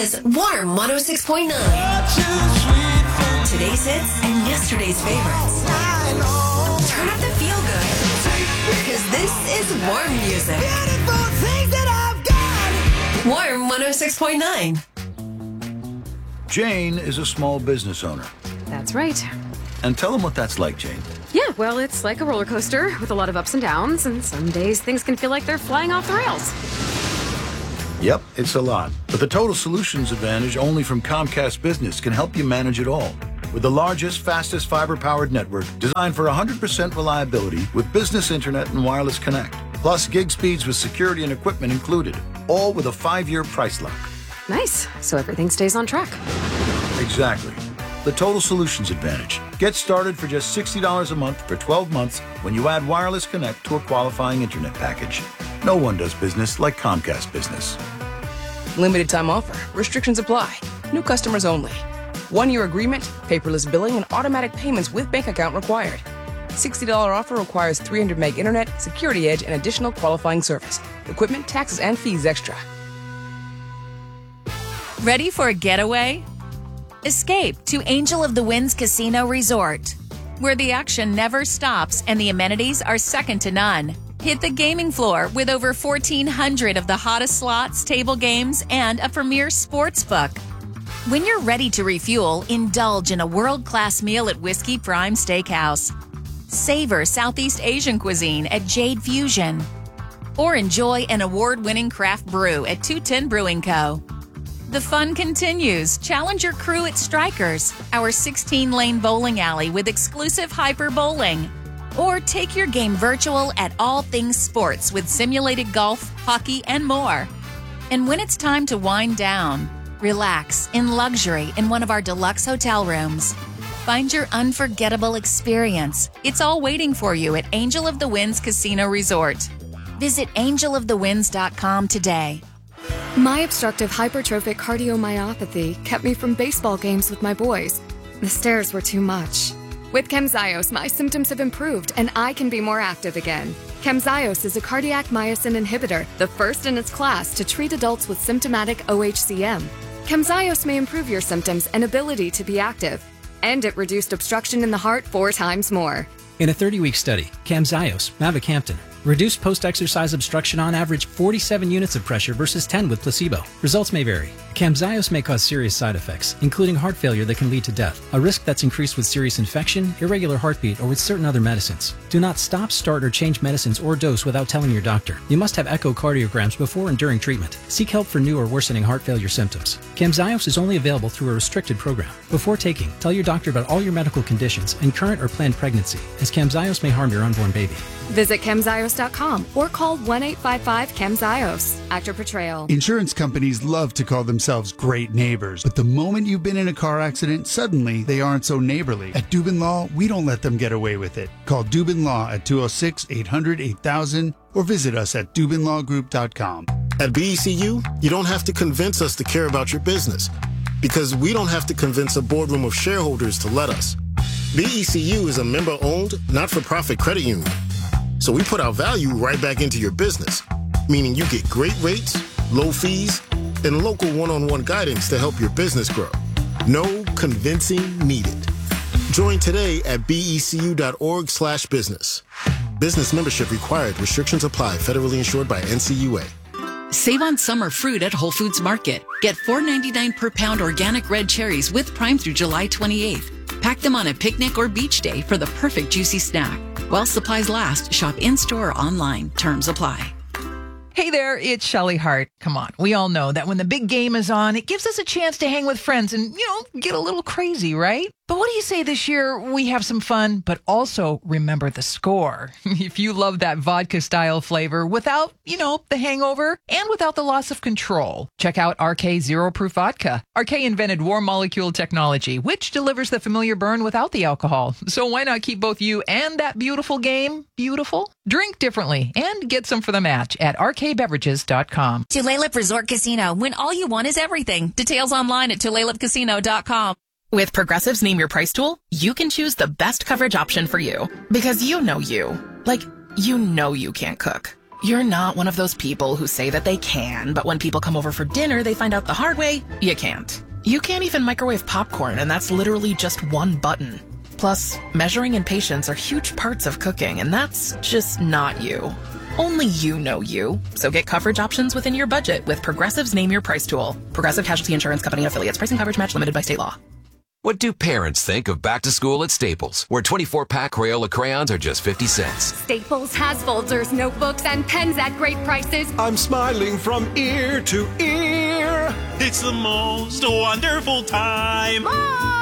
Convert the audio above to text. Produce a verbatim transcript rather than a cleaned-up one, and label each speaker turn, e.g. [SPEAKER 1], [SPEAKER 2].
[SPEAKER 1] is Warm one oh six point nine. Today's hits and yesterday's favorites. Turn up the feel good, because this is Warm music. Warm one oh six point nine.
[SPEAKER 2] Jane is a small business owner.
[SPEAKER 3] That's right.
[SPEAKER 2] And tell them what that's like, Jane.
[SPEAKER 3] Yeah, well, it's like a roller coaster with a lot of ups and downs, and some days things can feel like they're flying off the rails.
[SPEAKER 2] Yep, it's a lot. But the Total Solutions Advantage only from Comcast Business can help you manage it all. With the largest, fastest fiber-powered network designed for one hundred percent reliability with business internet and wireless connect. Plus gig speeds with security and equipment included. All with a five-year price lock.
[SPEAKER 3] Nice. So everything stays on track.
[SPEAKER 2] Exactly. The Total Solutions Advantage. Get started for just sixty dollars a month for twelve months when you add wireless connect to a qualifying internet package. No one does business like Comcast Business.
[SPEAKER 4] Limited time offer. Restrictions apply. New customers only. One-year agreement, paperless billing, and automatic payments with bank account required. sixty dollars offer requires three hundred meg internet, security edge, and additional qualifying service. Equipment, taxes, and fees extra.
[SPEAKER 5] Ready for a getaway? Escape to Angel of the Winds Casino Resort, where the action never stops and the amenities are second to none. Hit the gaming floor with over fourteen hundred of the hottest slots, table games, and a premier sports book. When you're ready to refuel, indulge in a world-class meal at Whiskey Prime Steakhouse. Savor Southeast Asian cuisine at Jade Fusion. Or enjoy an award-winning craft brew at two ten Brewing Co. The fun continues. Challenge your crew at Strikers, our sixteen-lane bowling alley with exclusive hyper bowling. Or take your game virtual at All Things Sports with simulated golf, hockey, and more. And when it's time to wind down, relax in luxury in one of our deluxe hotel rooms. Find your unforgettable experience. It's all waiting for you at Angel of the Winds Casino Resort. Visit angel of the winds dot com today.
[SPEAKER 6] My obstructive hypertrophic cardiomyopathy kept me from baseball games with my boys. The stairs were too much. With Camzyos, my symptoms have improved and I can be more active again. Camzyos is a cardiac myosin inhibitor, the first in its class to treat adults with symptomatic O H C M. Camzyos may improve your symptoms and ability to be active. And it reduced obstruction in the heart four times more.
[SPEAKER 7] In a thirty-week study, Camzyos, mavacamten, reduced post-exercise obstruction on average forty-seven units of pressure versus ten with placebo. Results may vary. Camzyos may cause serious side effects, including heart failure that can lead to death, a risk that's increased with serious infection, irregular heartbeat, or with certain other medicines. Do not stop, start, or change medicines or dose without telling your doctor. You must have echocardiograms before and during treatment. Seek help for new or worsening heart failure symptoms. Camzyos is only available through a restricted program. Before taking, tell your doctor about all your medical conditions and current or planned pregnancy, as Camzyos may harm your unborn baby.
[SPEAKER 6] Visit camzyos dot com or call one eight five five camzyos. Actor portrayal.
[SPEAKER 8] Insurance companies love to call themselves great neighbors, but the moment you've been in a car accident, suddenly they aren't so neighborly. At Dubin Law, we don't let them get away with it. Call Dubin Law at two oh six, eight hundred, eight thousand or visit us at dubin law group dot com.
[SPEAKER 9] At B E C U, you don't have to convince us to care about your business, because we don't have to convince a boardroom of shareholders to let us. B E C U is a member-owned, not-for-profit credit union. So we put our value right back into your business, meaning you get great rates, low fees, and local one-on-one guidance to help your business grow. No convincing needed. Join today at becu.org slash business. Business membership required. Restrictions apply. Federally insured by N C U A.
[SPEAKER 10] Save on summer fruit at Whole Foods Market. Get four ninety-nine per pound organic red cherries with Prime through July twenty-eighth. Pack them on a picnic or beach day for the perfect juicy snack. While supplies last, shop in-store or online. Terms apply.
[SPEAKER 11] Hey there, it's Shelley Hart. Come on, we all know that when the big game is on, it gives us a chance to hang with friends and, you know, get a little crazy, right? But what do you say this year we have some fun, but also remember the score? If you love that vodka-style flavor without, you know, the hangover and without the loss of control, check out R K Zero Proof Vodka. R K invented warm molecule technology, which delivers the familiar burn without the alcohol. So why not keep both you and that beautiful game beautiful? Drink differently and get some for the match at r k beverages dot com.
[SPEAKER 5] Tulalip Resort Casino, when all you want is everything. Details online at tulalip casino dot com.
[SPEAKER 12] With Progressive's Name Your Price tool, you can choose the best coverage option for you. Because you know you. Like, you know you can't cook. You're not one of those people who say that they can, but when people come over for dinner, they find out the hard way, you can't. You can't even microwave popcorn, and that's literally just one button. Plus, measuring and patience are huge parts of cooking, and that's just not you. Only you know you. So get coverage options within your budget with Progressive's Name Your Price tool. Progressive Casualty Insurance Company affiliates. Pricing coverage match limited by state law.
[SPEAKER 13] What do parents think of back to school at Staples, where twenty-four pack Crayola crayons are just fifty cents?
[SPEAKER 6] Staples has folders, notebooks, and pens at great prices.
[SPEAKER 14] I'm smiling from ear to ear. It's the most wonderful time.
[SPEAKER 6] Mom!